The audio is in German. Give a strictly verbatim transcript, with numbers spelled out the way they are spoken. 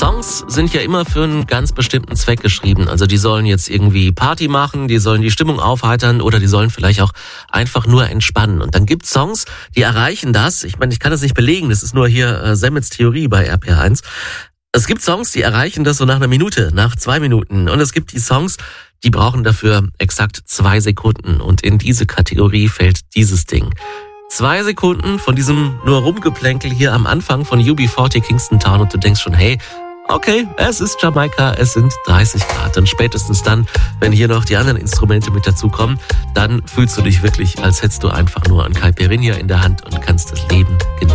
Songs sind ja immer für einen ganz bestimmten Zweck geschrieben. Also die sollen jetzt irgendwie Party machen, die sollen die Stimmung aufheitern oder die sollen vielleicht auch einfach nur entspannen. Und dann gibt's Songs, die erreichen das. Ich meine, ich kann das nicht belegen, das ist nur hier äh, Semmets Theorie bei R P R eins. Es gibt Songs, die erreichen das so nach einer Minute, nach zwei Minuten. Und es gibt die Songs, die brauchen dafür exakt zwei Sekunden. Und in diese Kategorie fällt dieses Ding. Zwei Sekunden von diesem nur Rumgeplänkel hier am Anfang von U B vierzig Kingston Town und du denkst schon, hey, okay, es ist Jamaika, es sind dreißig Grad. Und spätestens dann, wenn hier noch die anderen Instrumente mit dazukommen, dann fühlst du dich wirklich, als hättest du einfach nur ein Caipirinha in der Hand und kannst das Leben genießen.